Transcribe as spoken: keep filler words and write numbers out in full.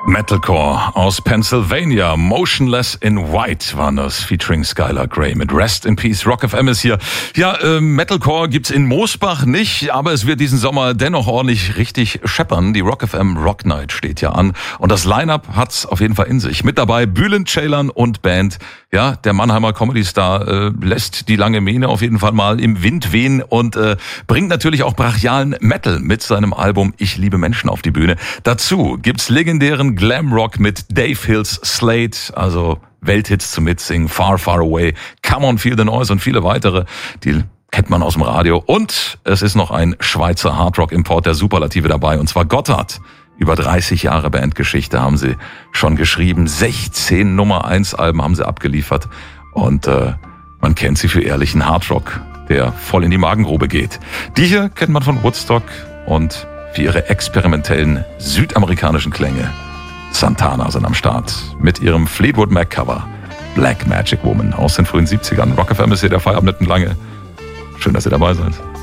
Metalcore aus Pennsylvania, Motionless in White waren das, featuring Skylar Grey mit Rest in Peace. Rock F M ist hier. Ja, äh, Metalcore gibt's in Moosbach nicht, aber es wird diesen Sommer dennoch ordentlich richtig scheppern. Die Rock F M Rock Night steht ja an und das Line-Up hat's auf jeden Fall in sich. Mit dabei Bülent Ceylan und Band. Ja, der Mannheimer Comedy-Star äh, lässt die lange Mähne auf jeden Fall mal im Wind wehen und äh, bringt natürlich auch brachialen Metal mit seinem Album Ich liebe Menschen auf die Bühne. Dazu gibt's legendären Glamrock mit Dave Hills Slate, also Welthits zum Mitsingen, Far Far Away, Come on Feel the Noise und viele weitere, die kennt man aus dem Radio. Und es ist noch ein Schweizer Hardrock-Import der Superlative dabei, und zwar Gotthard. Über dreißig Jahre Bandgeschichte haben sie schon geschrieben, sechzehn Nummer eins Alben haben sie abgeliefert und äh, man kennt sie für ehrlichen Hardrock, der voll in die Magengrube geht. Die hier kennt man von Woodstock und für ihre experimentellen südamerikanischen Klänge. Santana sind am Start mit ihrem Fleetwood Mac Cover Black Magic Woman aus den frühen siebzigern. Rock F M ist hier der Feierabend nicht lange. Schön, dass ihr dabei seid.